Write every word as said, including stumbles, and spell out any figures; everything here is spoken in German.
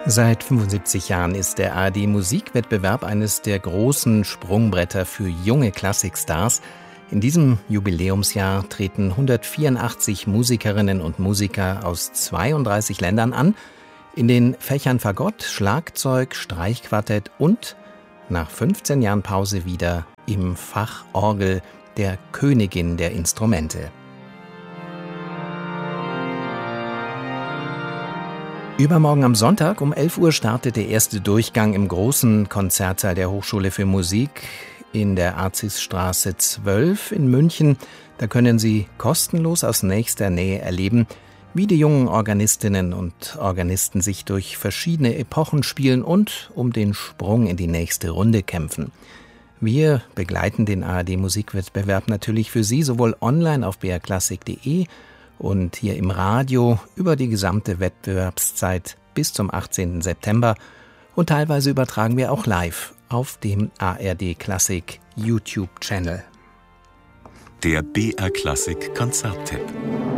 Seit fünfundsiebzig Jahren ist der A R D-Musikwettbewerb eines der großen Sprungbretter für junge Klassikstars. In diesem Jubiläumsjahr treten hundertvierundachtzig Musikerinnen und Musiker aus zweiunddreißig Ländern an, in den Fächern Fagott, Schlagzeug, Streichquartett und nach fünfzehn Jahren Pause wieder im Fach Orgel, der Königin der Instrumente. Übermorgen am Sonntag um elf Uhr startet der erste Durchgang im großen Konzertsaal der Hochschule für Musik in der Arzisstraße zwölf in München. Da können Sie kostenlos aus nächster Nähe erleben, wie die jungen Organistinnen und Organisten sich durch verschiedene Epochen spielen und um den Sprung in die nächste Runde kämpfen. Wir begleiten den A R D-Musikwettbewerb natürlich für Sie sowohl online auf b r klassik punkt de und hier im Radio über die gesamte Wettbewerbszeit bis zum achtzehnten September. Und teilweise übertragen wir auch live auf dem A R D Klassik YouTube-Channel. Der B R Klassik Konzerttipp.